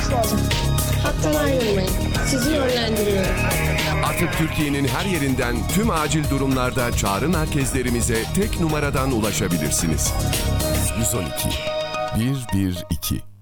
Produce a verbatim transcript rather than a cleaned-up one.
olması lazım. Hattan ayrılmayın. Sizi yönlendiriyorum. Artık Türkiye'nin her yerinden tüm acil durumlarda çağrı merkezlerimize tek numaradan ulaşabilirsiniz. yüz on iki bir bir iki